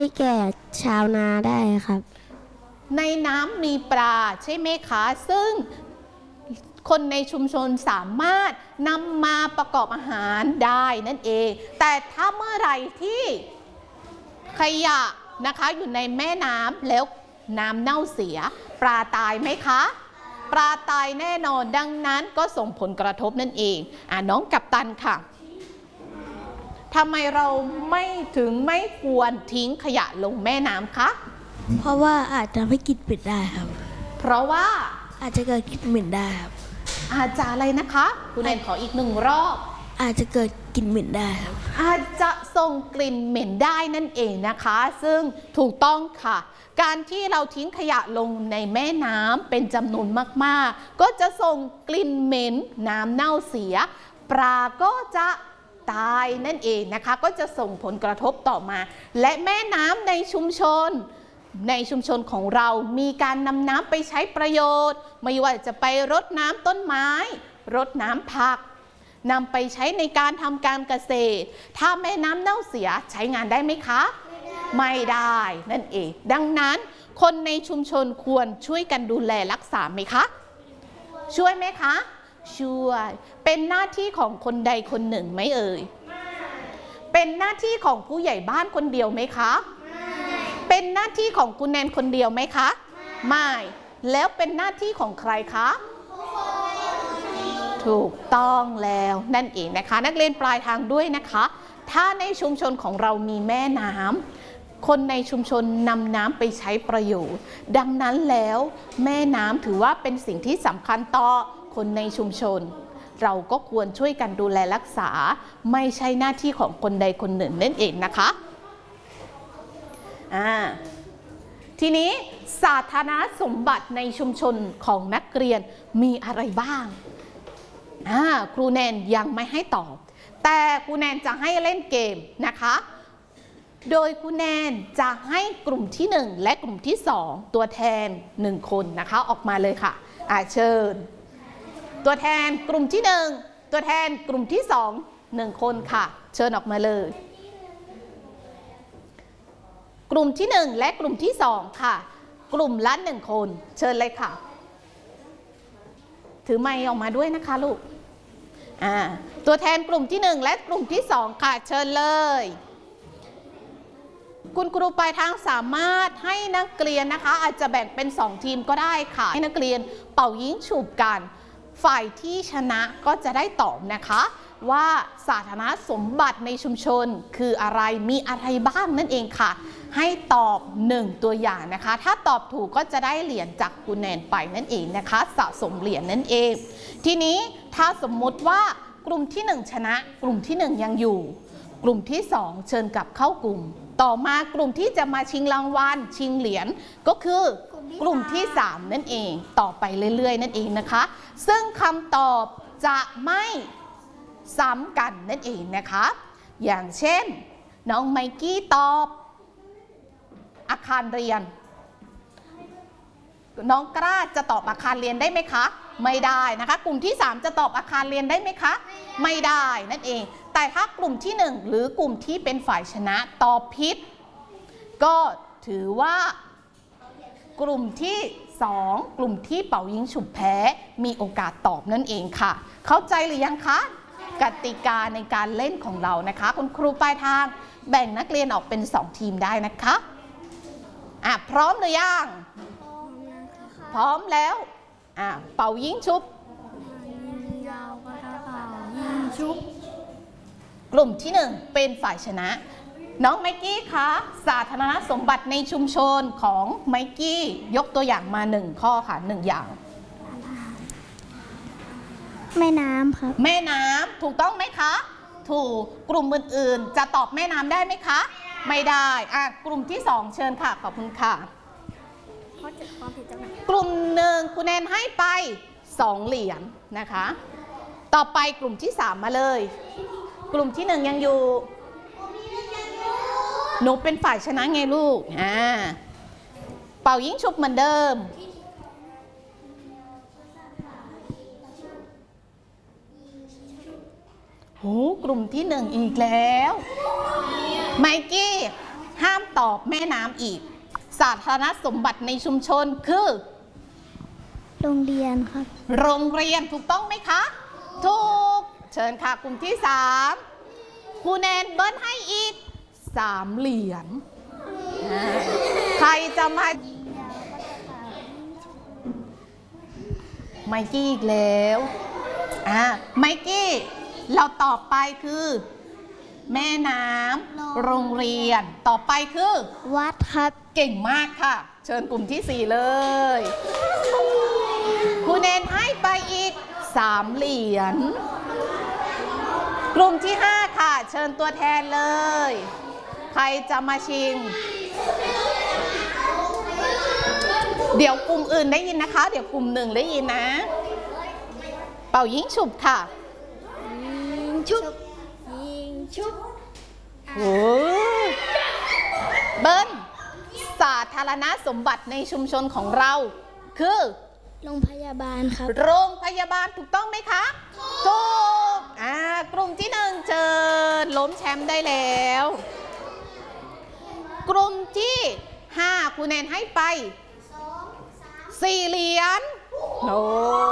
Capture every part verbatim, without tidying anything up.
ให้แก่ชาวนาได้ครับในน้ำมีปลาใช่ไหมคะซึ่งคนในชุมชนสามารถนำมาประกอบอาหารได้นั่นเองแต่ถ้าเมื่อไหร่ที่ขยะนะคะอยู่ในแม่น้ำแล้วน้ำเน่าเสียปลาตายไหมคะปลาตายแน่นอนดังนั้นก็ส่งผลกระทบนั่นเองอ่ะน้องกัปตันค่ะทำไมเราไม่ถึงไม่ควรทิ้งขยะลงแม่น้ำคะเพราะว่าอาจจะไม่กินเป็ดได้ครับเพราะว่าอาจจะเกิดกลิ่นเหม็นได้ครับอาจจะอะไรนะคะคุณแอนขออีกหนึ่งรอบอาจจะเกิดกลิ่นเหม็นได้ครับอาจจะส่งกลิ่นเหม็นได้นั่นเองนะคะซึ่งถูกต้องค่ะการที่เราทิ้งขยะลงในแม่น้ำเป็นจำนวนมากๆก็จะส่งกลิ่นเหม็นน้ำเน่าเสียปลาก็จะตายนั่นเองนะคะก็จะส่งผลกระทบต่อมาและแม่น้ำในชุมชนในชุมชนของเรามีการนำน้ำไปใช้ประโยชน์ไม่ว่าจะไปรดน้ำต้นไม้รดน้ำผักนำไปใช้ในการทำการเกษตรถ้าแม่น้ำเน่าเสียใช้งานได้ไหมคะไม่ได้นั่นเองดังนั้นคนในชุมชนควรช่วยกันดูแลรักษาไหมคะช่วยไหมคะช่วยเป็นหน้าที่ของคนใดคนหนึ่งไหมเอ่ยเป็นหน้าที่ของผู้ใหญ่บ้านคนเดียวไหมคะเป็นหน้าที่ของคุณแนนคนเดียวไหมคะไม่แล้วเป็นหน้าที่ของใครคะถูกต้องแล้วนั่นเองนะคะนักเรียนปลายทางด้วยนะคะถ้าในชุมชนของเรามีแม่น้ำคนในชุมชนนำน้ำไปใช้ประโยชน์ดังนั้นแล้วแม่น้ำถือว่าเป็นสิ่งที่สำคัญต่อคนในชุมชนเราก็ควรช่วยกันดูแลรักษาไม่ใช่หน้าที่ของคนใดคนหนึ่งนั่นเองนะคะอ่าทีนี้สาธารณสมบัติในชุมชนของนักเรียนมีอะไรบ้างอ่าครูแนนยังไม่ให้ตอบแต่ครูแนนจะให้เล่นเกมนะคะโดยครูแนนจะให้กลุ่มที่หนึ่งและกลุ่มที่สองตัวแทนหนึ่งคนนะคะออกมาเลยค่ะอ่าเชิญตัวแทนกลุ่มที่หนึ่งตัวแทนกลุ่มที่สองหนึ่งคนค่ะเชิญออกมาเลยกลุ่มที่หนึ่งและกลุ่มที่สองค่ะกลุ่มละหนึ่งคนเชิญเลยค่ะถือไมค์ออกมาด้วยนะคะลูกอ่าตัวแทนกลุ่มที่หนึ่งและกลุ่มที่สองค่ะเชิญเลยคุณครูปลายทางสามารถให้นักเรียนนะคะอาจจะแบ่งเป็นสองทีมก็ได้ค่ะให้นักเรียนเป่ายิงฉุบกันฝ่ายที่ชนะก็จะได้ตอบนะคะว่าสาธารณสมบัติในชุมชนคืออะไรมีอะไรบ้างนั่นเองค่ะให้ตอบหนึ่งตัวอย่างนะคะถ้าตอบถูกก็จะได้เหรียญจากคุณแนนไปนั่นเองนะคะสะสมเหรียญนั่นเองทีนี้ถ้าสมมติว่ากลุ่มที่หนึ่งชนะกลุ่มที่หนึ่งยังอยู่กลุ่มที่สองเชิญกลับเข้ากลุ่มต่อมากลุ่มที่จะมาชิงรางวัลชิงเหรียญก็คือกลุ่มที่สามนั่นเองต่อไปเรื่อยๆนั่นเองนะคะซึ่งคำตอบจะไม่ซ้ำกันนั่นเองนะคะอย่างเช่นน้องไมกี้ตอบอาคารเรียนน้องกล้าจะตอบอาคารเรียนได้ไหมคะไม่ได้นะคะกลุ่มที่สามจะตอบอาคารเรียนได้ไหมคะไม่ได้นั่นเองแต่ถ้ากลุ่มที่หนึ่งหรือกลุ่มที่เป็นฝ่ายชนะตอบผิดก็ถือว่ากลุ่มที่สองกลุ่มที่เป่ายิงฉุบแพ้มีโอกาสตอบนั่นเองค่ะเข้าใจหรือยังคะกติกาในการเล่นของเรานะคะคุณครูปลายทางแบ่งนักเรียนออกเป็นสองทีมได้นะคะอ่ะพร้อมหรือยังพร้อมแล้วอ่ะเป่ายิงฉุบกลุ่มที่หนึ่งเป็นฝ่ายชนะน้องไมกี้คะสาธารณสมบัติในชุมชนของไมกี้ยกตัวอย่างมาหนึ่งข้อค่ะหนึ่งอย่างแม่น้ำครับแม่น้ำถูกต้องไหมคะถูกกลุ่มอื่นๆจะตอบแม่น้ำได้ไหมคะไม่ได้อ่ะกลุ่มที่สองเชิญค่ะขอบคุณค่ะกลุ่มหนึ่งคุณแนนให้ไปสองเหรียญนะคะต่อไปกลุ่มที่สามมาเลยกลุ่มที่หนึ่งยังอยู่หนูเป็นฝ่ายชนะไงลูกอ่าเป่ายิงฉุบเหมือนเดิมโหกลุ่มที่หนึ่งอีกแล้วไมกี้ห้ามตอบแม่น้ำอีกสาธารณสมบัติในชุมชนคือโรงเรียนครับโรงเรียนถูกต้องไหมคะถูกเชิญค่ะกลุ่มที่สามครูแนนเบิ้ลให้อีกสามเหรียญใครจะมาไมกี้อีกแล้วอ่าไมกี้เราต่อไปคือแม่น้ำโรงเรียนต่อไปคือวัดครับเก่งมากค่ะเชิญกลุ่มที่สี่เลยครูเนนให้ไปอีกสามเหรียญกลุ่มที่ห้าค่ะเชิญตัวแทนเลยใครจะมาชิงเดี๋ยวกลุ่มอื่นได้ยินนะคะเดี๋ยวกลุ่มหนึ่งได้ยินนะเป่ายิงฉุบค่ะยิงฉุบยิงฉุบโอ้เบิ้ลสาธารณสมบัติในชุมชนของเราคือโรงพยาบาลครับโรงพยาบาลถูกต้องไหมคะถูกอ่ากลุ่มที่หนึ่งเชิญล้มแชมป์ได้แล้วกลุ่มที่ห้าครูแนนให้ไปสี่เหรียญโอ้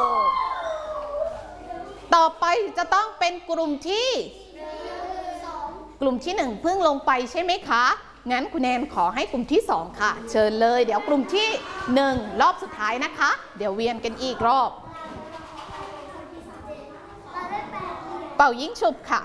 ต่อไปจะต้องเป็นกลุ่มที่กลุ่มที่หนึ่งเพิ่งลงไปใช่ไหมคะงั้นคุณแนนขอให้กลุ่มที่สองค่ะเชิญเลยเดี๋ยวกลุ่มที่หนึ่งรอบสุดท้ายนะคะเดี๋ยวเวียนกันอีกรอบเป่ายิงฉุบค่ะ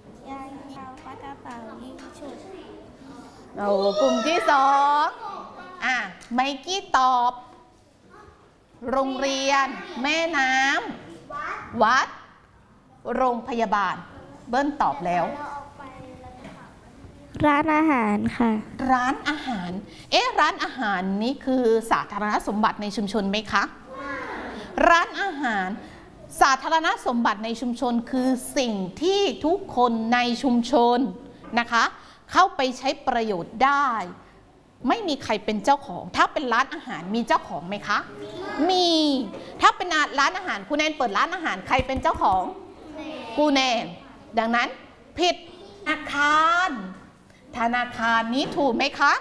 โอ้กลุ่มที่สองอ่ะไมกี้ตอบโรงเรียนแม่น้ำวัดโรงพยาบาลเบิ้ลตอบแล้วร้านอาหารค่ะร้านอาหารเอ๊ะร้านอาหารนี้คือสาธารณสมบัติในชุมชนไหมคะร้านอาหารสาธารณสมบัติในชุมชนคือสิ่งที่ทุกคนในชุมชนนะคะเข้าไปใช้ประโยชน์ได้ไม่มีใครเป็นเจ้าของถ้าเป็นร้านอาหารมีเจ้าของไหมคะมีถ้าเป็นร้านอาหารคุณแนนเปิดร้านอาหารใครเป็นเจ้าของคุณแนนดังนั้นผิดอาคารธนาคารนี้ถูกไหมคะ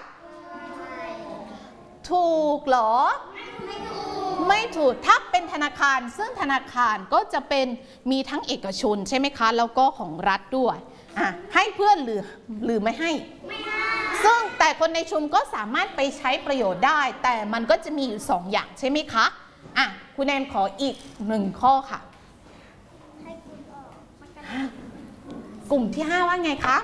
ถูกเหรอไม่ถูกถ้าเป็นธนาคารซึ่งธนาคารก็จะเป็นมีทั้งเอกชนใช่ไหมคะแล้วก็ของรัฐด้วยอ่ะให้เพื่อนหรือหรือไม่ให้ไม่ให้ซึ่งแต่คนในชุมก็สามารถไปใช้ประโยชน์ได้แต่มันก็จะมีอยู่สองอย่างใช่ไหมคะอ่ะคุณแนนขออีกหนึ่งข้อค่ะกลุ่มที่ห้าว่าไงคะ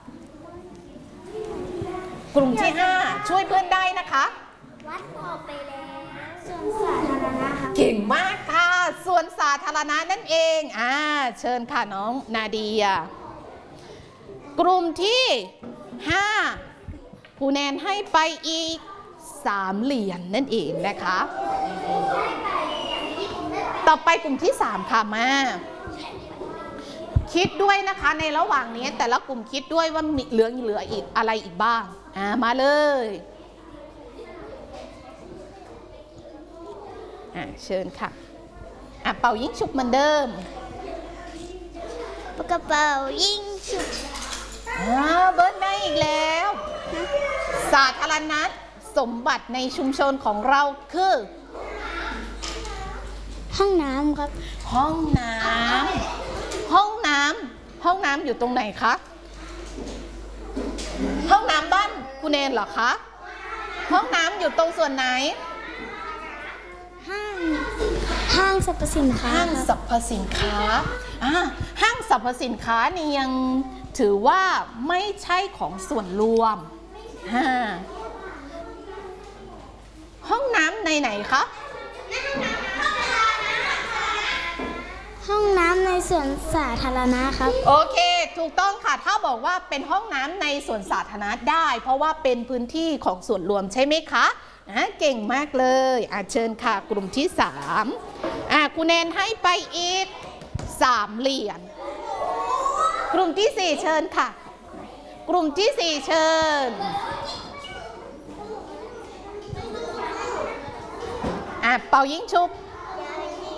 กลุ่มที่ห้าช่วยเพื่อนได้นะคะวัดออกไปแล้วส่วนสาธารณะค่ะเก่งมากค่ะส่วนสาธารณะนั่นเองอ่าเชิญค่ะน้องนาเดียกลุ่มที่ห้าครูแนนให้ไปอีกสามเหรียญ นั่นเองนะคะต่อไปกลุ่มที่สามค่ะมาคิดด้วยนะคะในระหว่างนี้แต่ละกลุ่มคิดด้วยว่ามีเหลือเหลืออีกอะไรอีกบ้างอ่ามาเลยอ่าเชิญค่ะอ่ะเป่ายิงฉุบเหมือนเดิมกระเป๋ายิงฉุบอ่าเบิร์ดได้อีกแล้วสาธารณสมบัติในชุมชนของเราคือห้องน้ำครับห้องน้ำห้องน้ำห้องน้ำอยู่ตรงไหนคะห้องน้ำบ้านคุณเนนเหรอคะห้องน้ำอยู่ตรงส่วนไหนห้างห้างสรรพสินค้าห้างสรรพสินค้าอ่าห้างสรรพสินค้านี่ยังถือว่าไม่ใช่ของส่วนรวมห้องน้ำในไหนคะห้องน้ำในสวนสาธารณะครับโอเคถูกต้องค่ะถ้าบอกว่าเป็นห้องน้ำในสวนสาธารณะได้เพราะว่าเป็นพื้นที่ของส่วนรวมใช่ไหมคะอ่ะเก่งมากเลยอ่ะเชิญค่ะกลุ่มที่สามอ่ะคุณแนนให้ไปอีกสามเหรียญกลุ่มที่สี่เชิญค่ะกลุ่มที่สี่เชิญอ่ะเป่ายิงฉุบ